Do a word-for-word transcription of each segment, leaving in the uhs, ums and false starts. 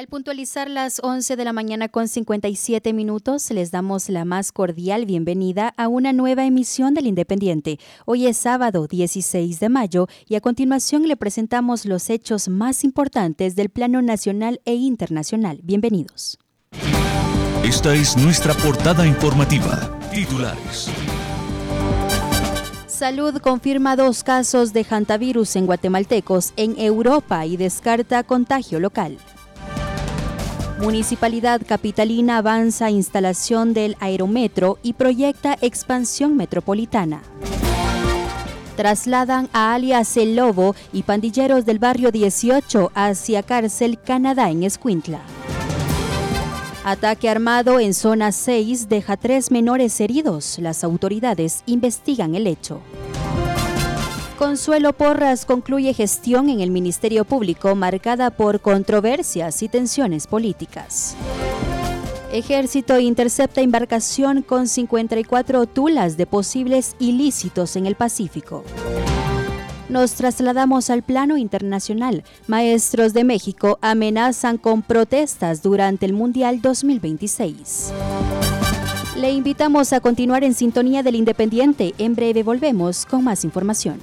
Al puntualizar las once de la mañana con cincuenta y siete minutos, les damos la más cordial bienvenida a una nueva emisión del Independiente. Hoy es sábado dieciséis de mayo y a continuación le presentamos los hechos más importantes del plano nacional e internacional. Bienvenidos. Esta es nuestra portada informativa. Titulares. Salud confirma dos casos de hantavirus en guatemaltecos en Europa y descarta contagio local. Municipalidad capitalina avanza instalación del aerometro y proyecta expansión metropolitana. Trasladan a alias El Lobo y pandilleros del barrio dieciocho hacia cárcel Canadá en Escuintla. Ataque armado en zona seis deja tres menores heridos. Las autoridades investigan el hecho. Consuelo Porras concluye gestión en el Ministerio Público marcada por controversias y tensiones políticas. Ejército intercepta embarcación con cincuenta y cuatro tulas de posibles ilícitos en el Pacífico. Nos trasladamos al plano internacional. Maestros de México amenazan con protestas durante el Mundial dos mil veintiséis. Le invitamos a continuar en sintonía del Independiente. En breve volvemos con más información.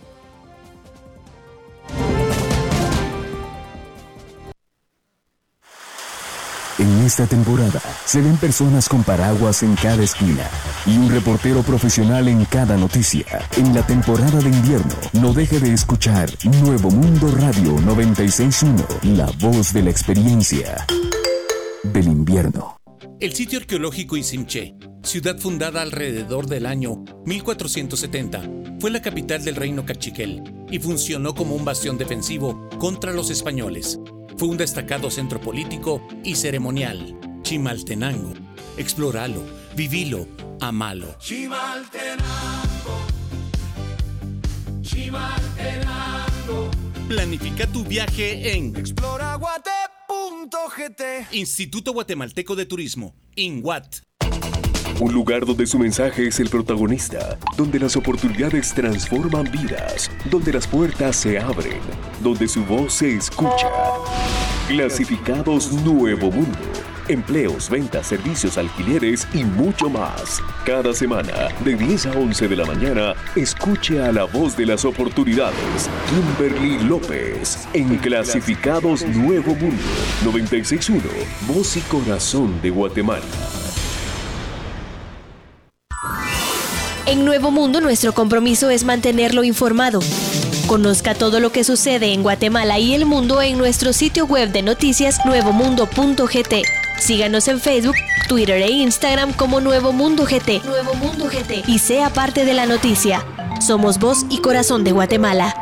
En esta temporada se ven personas con paraguas en cada esquina y un reportero profesional en cada noticia. En la temporada de invierno, no deje de escuchar Nuevo Mundo Radio noventa y seis punto uno, la voz de la experiencia del invierno. El sitio arqueológico Izimché, ciudad fundada alrededor del año mil cuatrocientos setenta, fue la capital del reino cachiquel y funcionó como un bastión defensivo contra los españoles. Fue un destacado centro político y ceremonial. Chimaltenango. Explóralo, vivilo, amalo. Chimaltenango. Chimaltenango. Planifica tu viaje en exploraguate punto g t. Instituto Guatemalteco de Turismo, INGUAT. Un lugar donde su mensaje es el protagonista, donde las oportunidades transforman vidas, donde las puertas se abren, donde su voz se escucha. Clasificados Nuevo Mundo. Empleos, ventas, servicios, alquileres y mucho más. Cada semana, de diez a once de la mañana, escuche a la voz de las oportunidades, Kimberly López, en Clasificados Nuevo Mundo, noventa y seis punto uno, voz y corazón de Guatemala. En Nuevo Mundo, nuestro compromiso es mantenerlo informado. Conozca todo lo que sucede en Guatemala y el mundo en nuestro sitio web de noticias nuevo mundo punto g t. Síganos en Facebook, Twitter e Instagram como Nuevo Mundo G T. Nuevo Mundo G T. Y sea parte de la noticia. Somos voz y corazón de Guatemala.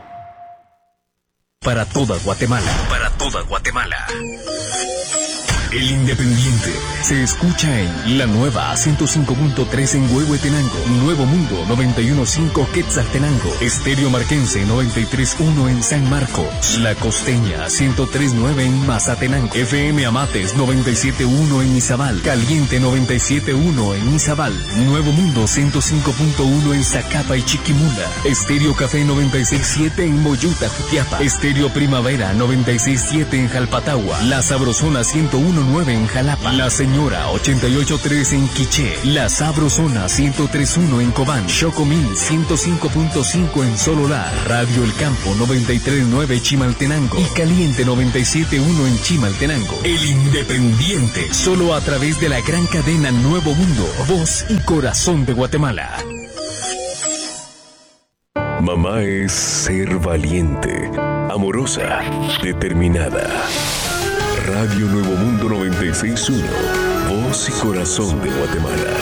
Para toda Guatemala. Para toda Guatemala. El Independiente se escucha en la nueva ciento cinco punto tres en Huehuetenango, Nuevo Mundo noventa y uno punto cinco Quetzaltenango, Estéreo Marquense noventa y tres punto uno en San Marcos, La Costeña ciento tres punto nueve en Mazatenango, F M Amates noventa y siete punto uno en Izabal, Caliente noventa y siete punto uno en Izabal, Nuevo Mundo ciento cinco punto uno en Zacapa y Chiquimula, Estéreo Café noventa y seis punto siete en Moyuta, Jutiapa, Estéreo Primavera noventa y seis punto siete en Jalpatagua, La Sabrosona ciento uno punto nueve en Jalapa, La Señora ochenta y ocho punto tres en Quiché, La Sabrosona ciento tres punto uno en Cobán, Chocomil ciento cinco punto cinco en Sololá, Radio El Campo noventa y tres punto nueve Chimaltenango y Caliente noventa y siete punto uno en Chimaltenango. El Independiente, solo a través de la gran cadena Nuevo Mundo, voz y corazón de Guatemala. Mamá es ser valiente, amorosa, determinada. Radio Nuevo Mundo noventa y seis punto uno, voz y corazón de Guatemala.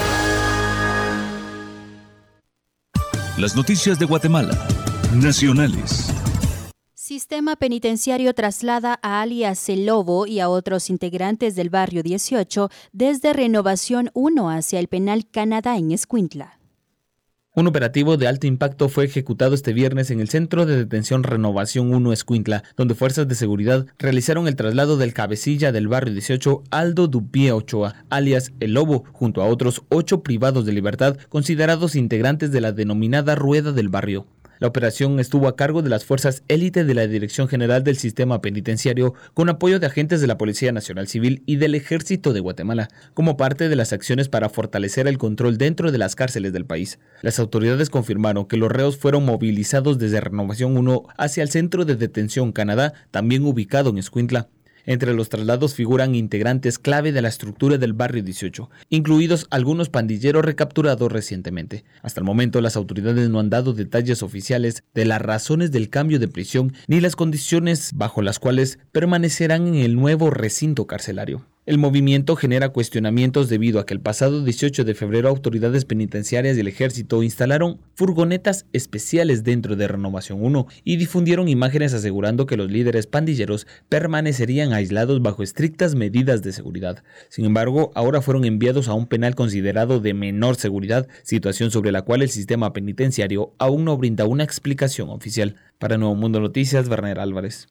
Las noticias de Guatemala, nacionales. Sistema penitenciario traslada a alias El Lobo y a otros integrantes del barrio dieciocho desde Renovación uno hacia el penal Canadá en Escuintla. Un operativo de alto impacto fue ejecutado este viernes en el Centro de Detención Renovación uno Escuintla, donde fuerzas de seguridad realizaron el traslado del cabecilla del barrio dieciocho, Aldo Dupié Ochoa, alias El Lobo, junto a otros ocho privados de libertad considerados integrantes de la denominada Rueda del Barrio. La operación estuvo a cargo de las fuerzas élite de la Dirección General del Sistema Penitenciario, con apoyo de agentes de la Policía Nacional Civil y del Ejército de Guatemala, como parte de las acciones para fortalecer el control dentro de las cárceles del país. Las autoridades confirmaron que los reos fueron movilizados desde Renovación uno hacia el Centro de Detención Canadá, también ubicado en Escuintla. Entre los traslados figuran integrantes clave de la estructura del barrio dieciocho, incluidos algunos pandilleros recapturados recientemente. Hasta el momento, las autoridades no han dado detalles oficiales de las razones del cambio de prisión ni las condiciones bajo las cuales permanecerán en el nuevo recinto carcelario. El movimiento genera cuestionamientos debido a que el pasado dieciocho de febrero autoridades penitenciarias y el ejército instalaron furgonetas especiales dentro de Renovación uno y difundieron imágenes asegurando que los líderes pandilleros permanecerían aislados bajo estrictas medidas de seguridad. Sin embargo, ahora fueron enviados a un penal considerado de menor seguridad, situación sobre la cual el sistema penitenciario aún no brinda una explicación oficial. Para Nuevo Mundo Noticias, Werner Álvarez.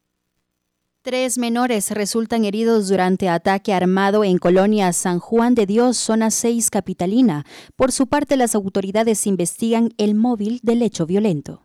Tres menores resultan heridos durante ataque armado en Colonia San Juan de Dios, zona seis capitalina. Por su parte, las autoridades investigan el móvil del hecho violento.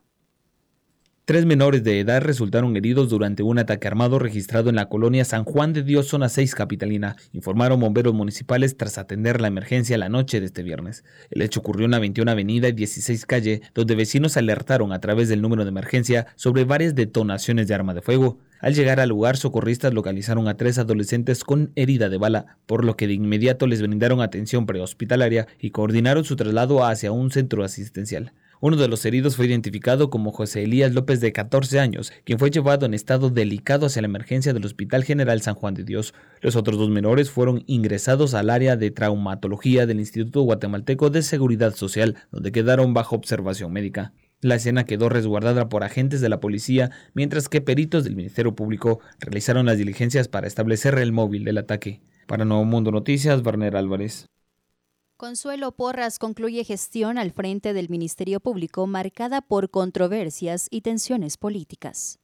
Tres menores de edad resultaron heridos durante un ataque armado registrado en la colonia San Juan de Dios, zona seis capitalina, informaron bomberos municipales tras atender la emergencia la noche de este viernes. El hecho ocurrió en la veintiuna Avenida y dieciséis Calle, donde vecinos alertaron a través del número de emergencia sobre varias detonaciones de arma de fuego. Al llegar al lugar, socorristas localizaron a tres adolescentes con herida de bala, por lo que de inmediato les brindaron atención prehospitalaria y coordinaron su traslado hacia un centro asistencial. Uno de los heridos fue identificado como José Elías López, de catorce años, quien fue llevado en estado delicado hacia la emergencia del Hospital General San Juan de Dios. Los otros dos menores fueron ingresados al área de traumatología del Instituto Guatemalteco de Seguridad Social, donde quedaron bajo observación médica. La escena quedó resguardada por agentes de la policía, mientras que peritos del Ministerio Público realizaron las diligencias para establecer el móvil del ataque. Para Nuevo Mundo Noticias, Werner Álvarez. Consuelo Porras concluye gestión al frente del Ministerio Público marcada por controversias y tensiones políticas.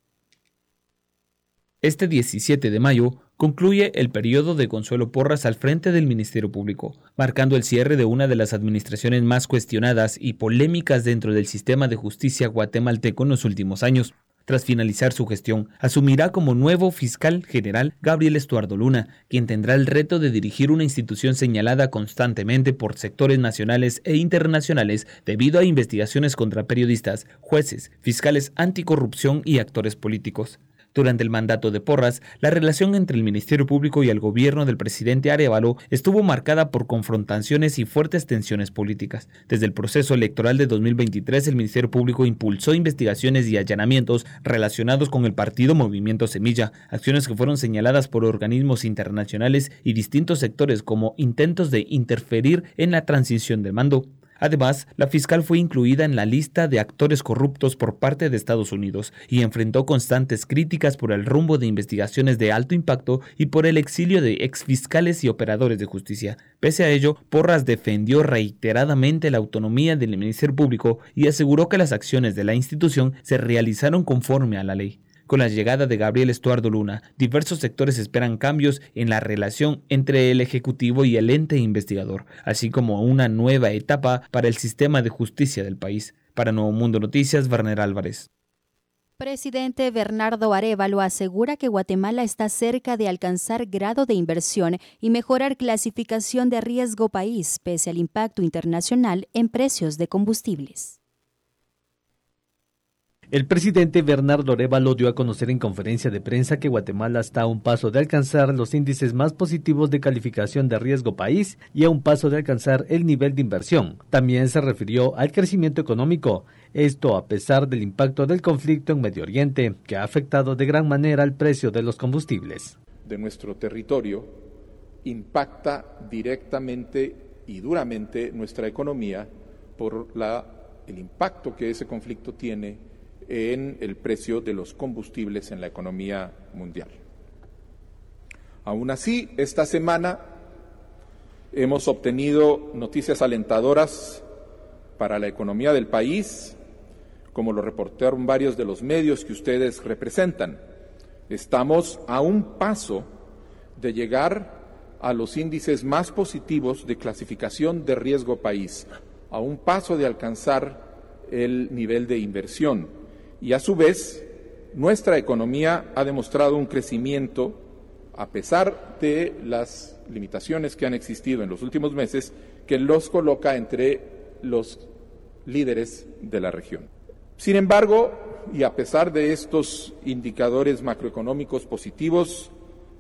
Este diecisiete de mayo concluye el periodo de Consuelo Porras al frente del Ministerio Público, marcando el cierre de una de las administraciones más cuestionadas y polémicas dentro del sistema de justicia guatemalteco en los últimos años. Tras finalizar su gestión, asumirá como nuevo fiscal general Gabriel Estuardo Luna, quien tendrá el reto de dirigir una institución señalada constantemente por sectores nacionales e internacionales debido a investigaciones contra periodistas, jueces, fiscales anticorrupción y actores políticos. Durante el mandato de Porras, la relación entre el Ministerio Público y el gobierno del presidente Arévalo estuvo marcada por confrontaciones y fuertes tensiones políticas. Desde el proceso electoral de dos mil veintitrés, el Ministerio Público impulsó investigaciones y allanamientos relacionados con el partido Movimiento Semilla, acciones que fueron señaladas por organismos internacionales y distintos sectores como intentos de interferir en la transición del mando. Además, la fiscal fue incluida en la lista de actores corruptos por parte de Estados Unidos y enfrentó constantes críticas por el rumbo de investigaciones de alto impacto y por el exilio de exfiscales y operadores de justicia. Pese a ello, Porras defendió reiteradamente la autonomía del Ministerio Público y aseguró que las acciones de la institución se realizaron conforme a la ley. Con la llegada de Gabriel Estuardo Luna, diversos sectores esperan cambios en la relación entre el Ejecutivo y el ente investigador, así como una nueva etapa para el sistema de justicia del país. Para Nuevo Mundo Noticias, Werner Álvarez. Presidente Bernardo Arévalo asegura que Guatemala está cerca de alcanzar grado de inversión y mejorar clasificación de riesgo país, pese al impacto internacional en precios de combustibles. El presidente Bernardo Arévalo dio a conocer en conferencia de prensa que Guatemala está a un paso de alcanzar los índices más positivos de calificación de riesgo país y a un paso de alcanzar el nivel de inversión. También se refirió al crecimiento económico, esto a pesar del impacto del conflicto en Medio Oriente, que ha afectado de gran manera el precio de los combustibles. De nuestro territorio impacta directamente y duramente nuestra economía por la, el impacto que ese conflicto tiene en el precio de los combustibles en la economía mundial. Aún así, esta semana hemos obtenido noticias alentadoras para la economía del país, como lo reportaron varios de los medios que ustedes representan. Estamos a un paso de llegar a los índices más positivos de clasificación de riesgo país, a un paso de alcanzar el nivel de inversión. Y a su vez, nuestra economía ha demostrado un crecimiento, a pesar de las limitaciones que han existido en los últimos meses, que los coloca entre los líderes de la región. Sin embargo, y a pesar de estos indicadores macroeconómicos positivos,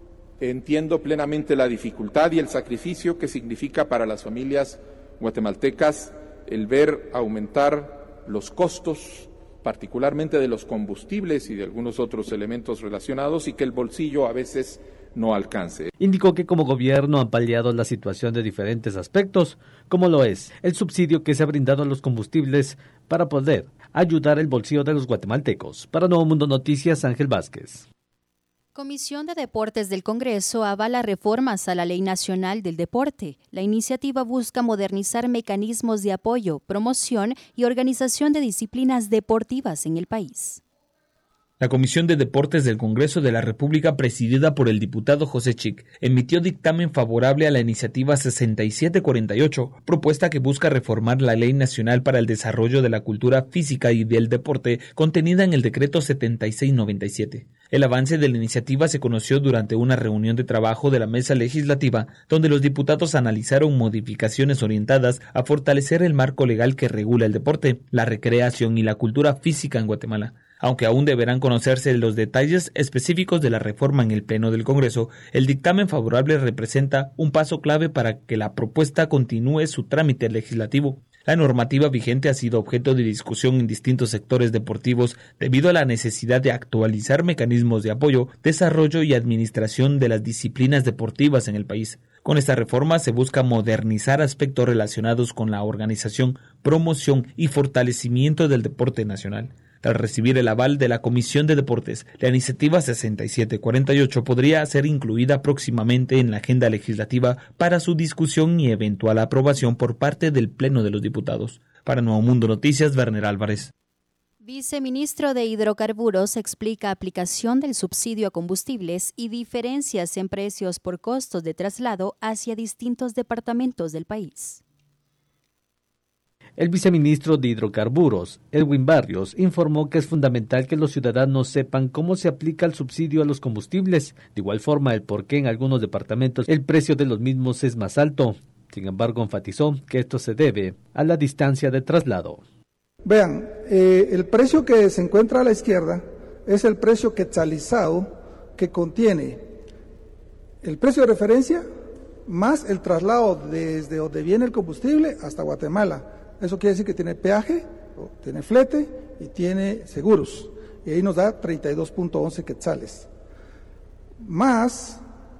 entiendo plenamente la dificultad y el sacrificio que significa para las familias guatemaltecas el ver aumentar los costos, particularmente de los combustibles y de algunos otros elementos relacionados, y que el bolsillo a veces no alcance. Indicó que como gobierno han paliado la situación de diferentes aspectos, como lo es el subsidio que se ha brindado a los combustibles para poder ayudar el bolsillo de los guatemaltecos. Para Nuevo Mundo Noticias, Ángel Vázquez. Comisión de Deportes del Congreso avala reformas a la Ley Nacional del Deporte. La iniciativa busca modernizar mecanismos de apoyo, promoción y organización de disciplinas deportivas en el país. La Comisión de Deportes del Congreso de la República, presidida por el diputado José Chic, emitió dictamen favorable a la iniciativa sesenta y siete cuarenta y ocho, propuesta que busca reformar la Ley Nacional para el Desarrollo de la Cultura Física y del Deporte, contenida en el Decreto setenta y seis noventa y siete. El avance de la iniciativa se conoció durante una reunión de trabajo de la Mesa Legislativa, donde los diputados analizaron modificaciones orientadas a fortalecer el marco legal que regula el deporte, la recreación y la cultura física en Guatemala. Aunque aún deberán conocerse los detalles específicos de la reforma en el Pleno del Congreso, el dictamen favorable representa un paso clave para que la propuesta continúe su trámite legislativo. La normativa vigente ha sido objeto de discusión en distintos sectores deportivos debido a la necesidad de actualizar mecanismos de apoyo, desarrollo y administración de las disciplinas deportivas en el país. Con esta reforma se busca modernizar aspectos relacionados con la organización, promoción y fortalecimiento del deporte nacional. Tras recibir el aval de la Comisión de Deportes, la iniciativa sesenta y siete cuarenta y ocho podría ser incluida próximamente en la agenda legislativa para su discusión y eventual aprobación por parte del Pleno de los Diputados. Para Nuevo Mundo Noticias, Werner Álvarez. Viceministro de Hidrocarburos explica aplicación del subsidio a combustibles y diferencias en precios por costos de traslado hacia distintos departamentos del país. El viceministro de Hidrocarburos, Edwin Barrios, informó que es fundamental que los ciudadanos sepan cómo se aplica el subsidio a los combustibles, de igual forma el por qué en algunos departamentos el precio de los mismos es más alto. Sin embargo, enfatizó que esto se debe a la distancia de traslado. Vean, eh, el precio que se encuentra a la izquierda es el precio quetzalizado que contiene el precio de referencia más el traslado desde donde viene el combustible hasta Guatemala. Eso quiere decir que tiene peaje, tiene flete y tiene seguros. Y ahí nos da treinta y dos punto once quetzales. Más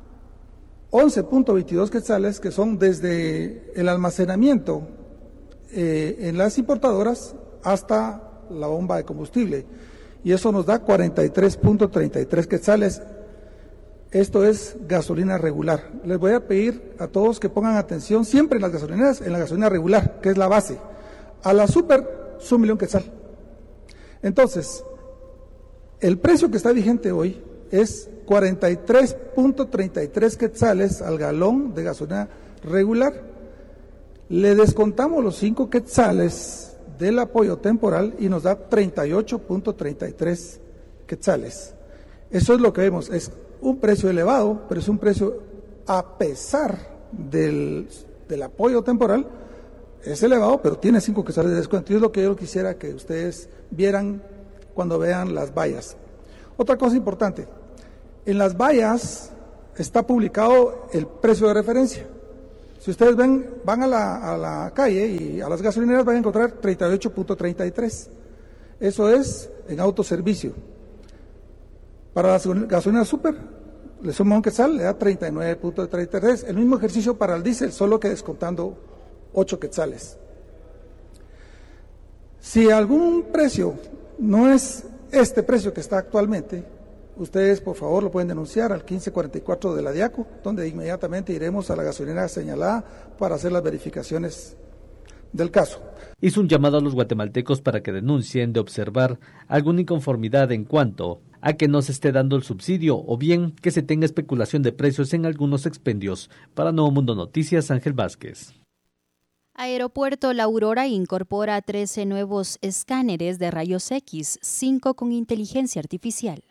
once punto veintidós quetzales que son desde el almacenamiento eh, en las importadoras hasta la bomba de combustible. Y eso nos da cuarenta y tres punto treinta y tres quetzales. Esto es gasolina regular. Les voy a pedir a todos que pongan atención siempre en las gasolineras, en la gasolina regular, que es la base. A la super es un millón quetzal. Entonces, el precio que está vigente hoy es cuarenta y tres punto treinta y tres quetzales al galón de gasolina regular. Le descontamos los cinco quetzales del apoyo temporal y nos da treinta y ocho punto treinta y tres quetzales. Eso es lo que vemos, es un precio elevado, pero es un precio a pesar del, del apoyo temporal, es elevado, pero tiene cinco quetzales de descuento. Y es lo que yo quisiera que ustedes vieran cuando vean las vallas. Otra cosa importante, en las vallas está publicado el precio de referencia. Si ustedes ven, van a la, a la calle y a las gasolineras van a encontrar treinta y ocho punto treinta y tres. Eso es en autoservicio. Para la gasolina super, le suma un quetzal, le da treinta y nueve punto treinta y tres. El mismo ejercicio para el diésel, solo que descontando ocho quetzales. Si algún precio no es este precio que está actualmente, ustedes por favor lo pueden denunciar al quince cuarenta y cuatro de la DIACO, donde inmediatamente iremos a la gasolinera señalada para hacer las verificaciones del caso. Hizo un llamado a los guatemaltecos para que denuncien de observar alguna inconformidad en cuanto a que no se esté dando el subsidio o bien que se tenga especulación de precios en algunos expendios. Para Nuevo Mundo Noticias, Ángel Vázquez. Aeropuerto La Aurora incorpora trece nuevos escáneres de rayos X, cinco con inteligencia artificial.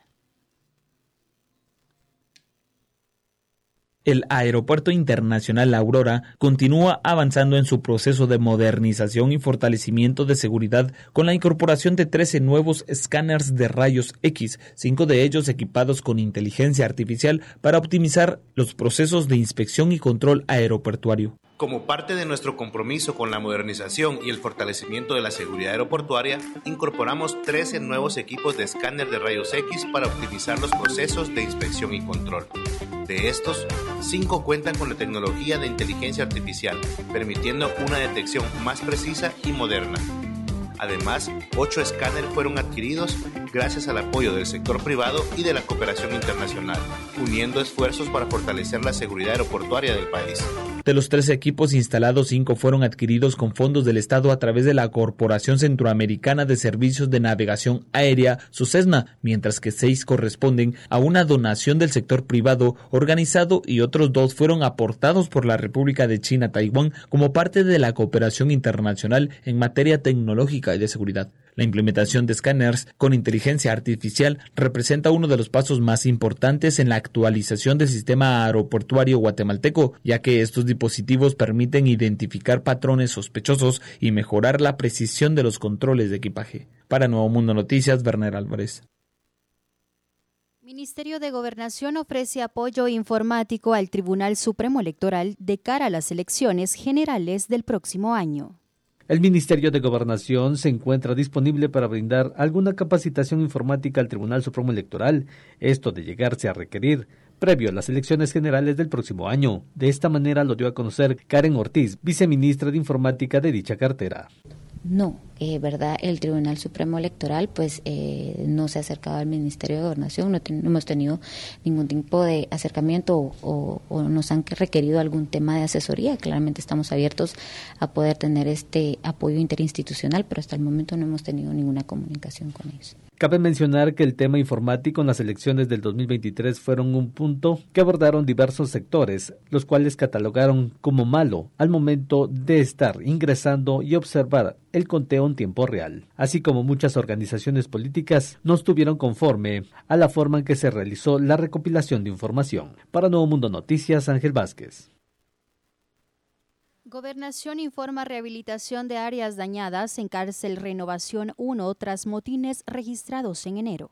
El Aeropuerto Internacional La Aurora continúa avanzando en su proceso de modernización y fortalecimiento de seguridad con la incorporación de trece nuevos escáneres de rayos X, cinco de ellos equipados con inteligencia artificial para optimizar los procesos de inspección y control aeroportuario. Como parte de nuestro compromiso con la modernización y el fortalecimiento de la seguridad aeroportuaria, incorporamos trece nuevos equipos de escáner de rayos X para optimizar los procesos de inspección y control. De estos, cinco cuentan con la tecnología de inteligencia artificial, permitiendo una detección más precisa y moderna. Además, ocho escáneres fueron adquiridos gracias al apoyo del sector privado y de la cooperación internacional, uniendo esfuerzos para fortalecer la seguridad aeroportuaria del país. De los trece equipos instalados, cinco fueron adquiridos con fondos del Estado a través de la Corporación Centroamericana de Servicios de Navegación Aérea, SUSESNA, mientras que seis corresponden a una donación del sector privado organizado y otros dos fueron aportados por la República de China-Taiwán como parte de la cooperación internacional en materia tecnológica y de seguridad. La implementación de escáneres con inteligencia artificial representa uno de los pasos más importantes en la actualización del sistema aeroportuario guatemalteco, ya que estos dispositivos permiten identificar patrones sospechosos y mejorar la precisión de los controles de equipaje. Para Nuevo Mundo Noticias, Werner Álvarez. Ministerio de Gobernación ofrece apoyo informático al Tribunal Supremo Electoral de cara a las elecciones generales del próximo año. El Ministerio de Gobernación se encuentra disponible para brindar alguna capacitación informática al Tribunal Supremo Electoral, esto de llegarse a requerir, previo a las elecciones generales del próximo año. De esta manera lo dio a conocer Karen Ortiz, viceministra de Informática de dicha cartera. No, eh, verdad, el Tribunal Supremo Electoral pues eh, no se ha acercado al Ministerio de Gobernación, no, ten, no hemos tenido ningún tipo de acercamiento o, o, o nos han requerido algún tema de asesoría. Claramente estamos abiertos a poder tener este apoyo interinstitucional, pero hasta el momento no hemos tenido ninguna comunicación con ellos. Cabe mencionar que el tema informático en las elecciones del dos mil veintitrés fueron un punto que abordaron diversos sectores, los cuales catalogaron como malo al momento de estar ingresando y observar el conteo en tiempo real, así como muchas organizaciones políticas no estuvieron conforme a la forma en que se realizó la recopilación de información. Para Nuevo Mundo Noticias, Ángel Vázquez. Gobernación informa rehabilitación de áreas dañadas en cárcel Renovación uno tras motines registrados en enero.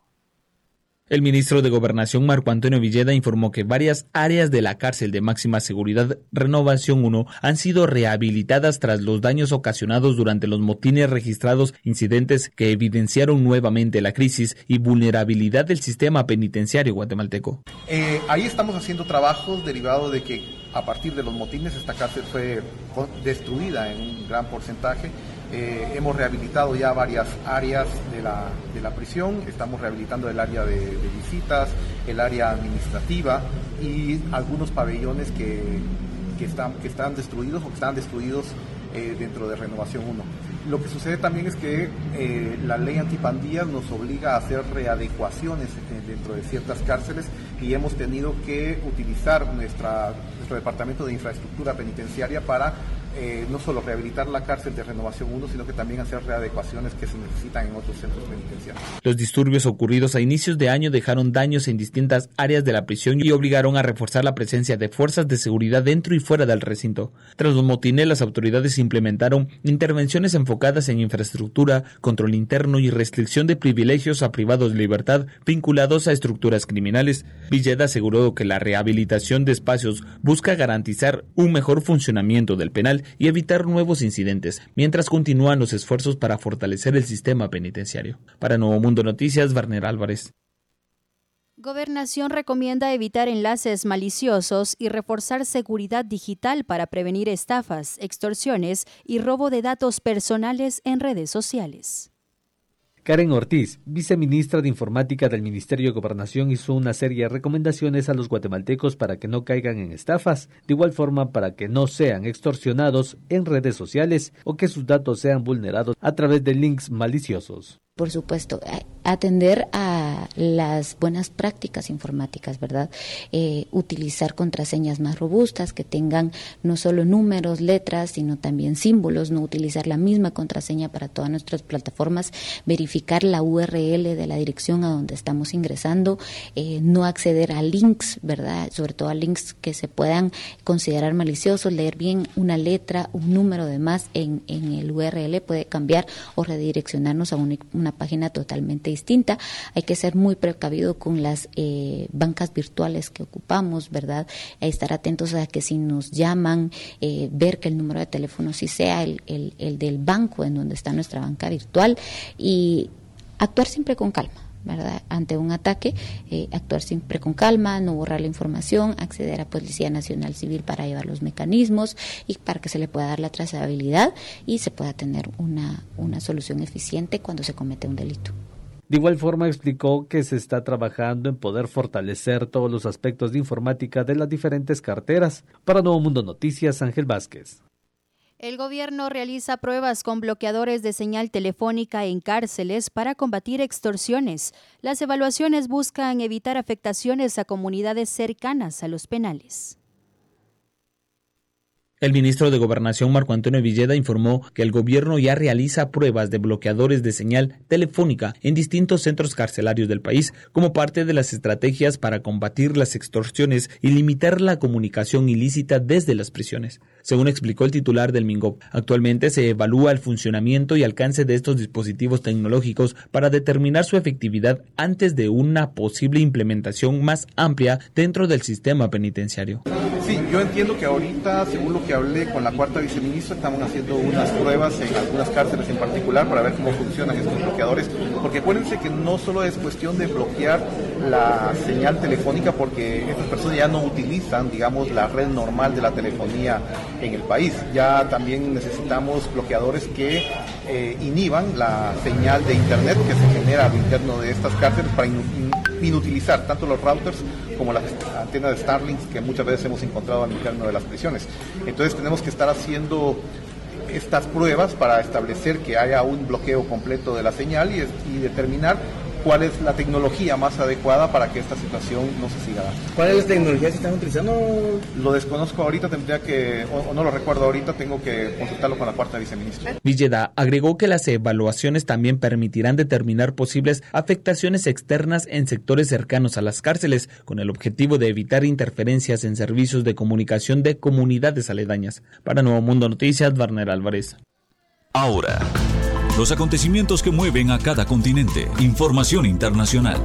El ministro de Gobernación, Marco Antonio Villeda, informó que varias áreas de la cárcel de máxima seguridad Renovación uno han sido rehabilitadas tras los daños ocasionados durante los motines registrados, incidentes que evidenciaron nuevamente la crisis y vulnerabilidad del sistema penitenciario guatemalteco. Eh, ahí estamos haciendo trabajos derivados de que a partir de los motines esta cárcel fue destruida en un gran porcentaje. Eh, hemos rehabilitado ya varias áreas de la, de la prisión, estamos rehabilitando el área de, de visitas, el área administrativa y algunos pabellones que, que, están, que están destruidos o que están destruidos eh, dentro de Renovación uno. Lo que sucede también es que eh, la ley antipandillas nos obliga a hacer readecuaciones dentro de ciertas cárceles y hemos tenido que utilizar nuestra, nuestro departamento de infraestructura penitenciaria para Eh, no solo rehabilitar la cárcel de Renovación uno, sino que también hacer readecuaciones que se necesitan en otros centros penitenciarios. Los disturbios ocurridos a inicios de año dejaron daños en distintas áreas de la prisión y obligaron a reforzar la presencia de fuerzas de seguridad dentro y fuera del recinto. Tras los motines, las autoridades implementaron intervenciones enfocadas en infraestructura, control interno y restricción de privilegios a privados de libertad vinculados a estructuras criminales. Villeda aseguró que la rehabilitación de espacios busca garantizar un mejor funcionamiento del penal y evitar nuevos incidentes, mientras continúan los esfuerzos para fortalecer el sistema penitenciario. Para Nuevo Mundo Noticias, Werner Álvarez. Gobernación recomienda evitar enlaces maliciosos y reforzar seguridad digital para prevenir estafas, extorsiones y robo de datos personales en redes sociales. Karen Ortiz, viceministra de Informática del Ministerio de Gobernación, hizo una serie de recomendaciones a los guatemaltecos para que no caigan en estafas, de igual forma para que no sean extorsionados en redes sociales o que sus datos sean vulnerados a través de links maliciosos. Por supuesto, atender a las buenas prácticas informáticas, ¿verdad? Eh, utilizar contraseñas más robustas que tengan no solo números, letras, sino también símbolos, no utilizar la misma contraseña para todas nuestras plataformas, verificar la U R L de la dirección a donde estamos ingresando, eh, no acceder a links, ¿verdad? Sobre todo a links que se puedan considerar maliciosos, leer bien una letra, un número de más en, en el U R L puede cambiar o redireccionarnos a una, una página totalmente distinta. Hay que ser muy precavido con las eh, bancas virtuales que ocupamos, ¿verdad? Estar atentos a que si nos llaman, eh, ver que el número de teléfono sí sea el, el, el del banco en donde está nuestra banca virtual y actuar siempre con calma, ¿verdad? Ante un ataque, eh, actuar siempre con calma, no borrar la información, acceder a Policía Nacional Civil para llevar los mecanismos y para que se le pueda dar la trazabilidad y se pueda tener una, una solución eficiente cuando se comete un delito. De igual forma explicó que se está trabajando en poder fortalecer todos los aspectos de informática de las diferentes carteras. Para Nuevo Mundo Noticias, Ángel Vázquez. El gobierno realiza pruebas con bloqueadores de señal telefónica en cárceles para combatir extorsiones. Las evaluaciones buscan evitar afectaciones a comunidades cercanas a los penales. El ministro de Gobernación, Marco Antonio Villeda, informó que el gobierno ya realiza pruebas de bloqueadores de señal telefónica en distintos centros carcelarios del país como parte de las estrategias para combatir las extorsiones y limitar la comunicación ilícita desde las prisiones. Según explicó el titular del MINGOB, actualmente se evalúa el funcionamiento y alcance de estos dispositivos tecnológicos para determinar su efectividad antes de una posible implementación más amplia dentro del sistema penitenciario. Sí, yo entiendo que ahorita, según lo que hablé con la cuarta viceministra, estamos haciendo unas pruebas en algunas cárceles en particular para ver cómo funcionan estos bloqueadores, porque acuérdense que no solo es cuestión de bloquear la señal telefónica, porque estas personas ya no utilizan, digamos, la red normal de la telefonía en el país. Ya también necesitamos bloqueadores que eh, inhiban la señal de internet que se genera a lo interno de estas cárceles para in, in, inutilizar tanto los routers como las antenas de Starlink que muchas veces hemos encontrado al interno de las prisiones. Entonces tenemos que estar haciendo estas pruebas para establecer que haya un bloqueo completo de la señal y, y determinar cuál es la tecnología más adecuada para que esta situación no se siga dando. ¿Cuáles tecnologías se están utilizando? Lo desconozco ahorita, tendría que, o, o no lo recuerdo ahorita, tengo que consultarlo con la cuarta viceministra. Villeda agregó que las evaluaciones también permitirán determinar posibles afectaciones externas en sectores cercanos a las cárceles, con el objetivo de evitar interferencias en servicios de comunicación de comunidades aledañas. Para Nuevo Mundo Noticias, Warner Álvarez. Ahora, los acontecimientos que mueven a cada continente. Información internacional.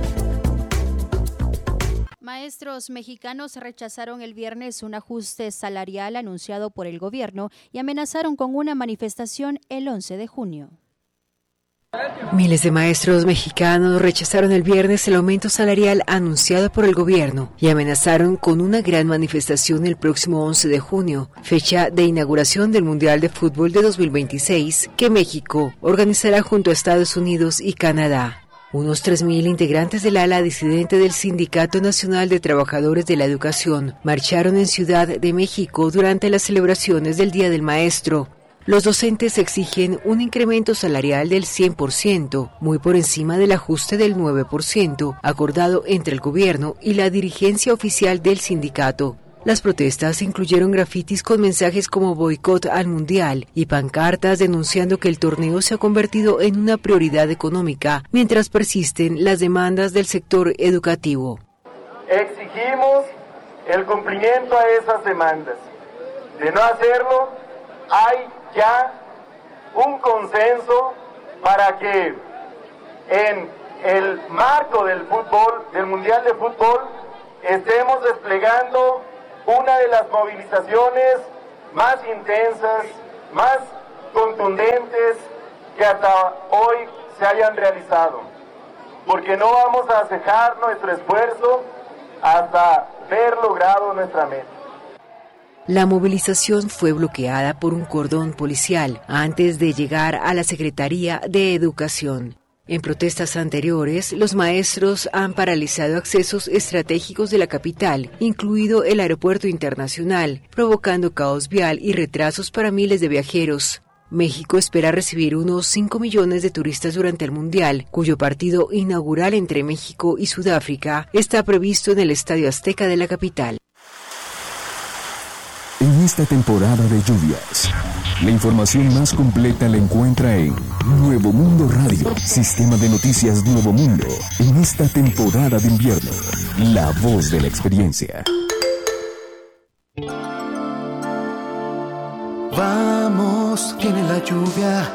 Maestros mexicanos rechazaron el viernes un ajuste salarial anunciado por el gobierno y amenazaron con una manifestación el once de junio. Miles de maestros mexicanos rechazaron el viernes el aumento salarial anunciado por el gobierno y amenazaron con una gran manifestación el próximo once de junio, fecha de inauguración del Mundial de Fútbol de dos mil veintiséis, que México organizará junto a Estados Unidos y Canadá. Unos tres mil integrantes del ala disidente del Sindicato Nacional de Trabajadores de la Educación marcharon en Ciudad de México durante las celebraciones del Día del Maestro. Los docentes exigen un incremento salarial del cien por ciento, muy por encima del ajuste del nueve por ciento, acordado entre el gobierno y la dirigencia oficial del sindicato. Las protestas incluyeron grafitis con mensajes como boicot al mundial y pancartas denunciando que el torneo se ha convertido en una prioridad económica, mientras persisten las demandas del sector educativo. Exigimos el cumplimiento a esas demandas. De no hacerlo, hay ya un consenso para que en el marco del fútbol, del Mundial de Fútbol, estemos desplegando una de las movilizaciones más intensas, más contundentes que hasta hoy se hayan realizado, porque no vamos a cejar nuestro esfuerzo hasta ver logrado nuestra meta. La movilización fue bloqueada por un cordón policial antes de llegar a la Secretaría de Educación. En protestas anteriores, los maestros han paralizado accesos estratégicos de la capital, incluido el aeropuerto internacional, provocando caos vial y retrasos para miles de viajeros. México espera recibir unos cinco millones de turistas durante el Mundial, cuyo partido inaugural entre México y Sudáfrica está previsto en el Estadio Azteca de la capital. En esta temporada de lluvias, la información más completa la encuentra en Nuevo Mundo Radio, sistema de noticias Nuevo Mundo. En esta temporada de invierno, la voz de la experiencia. Vamos, viene la lluvia.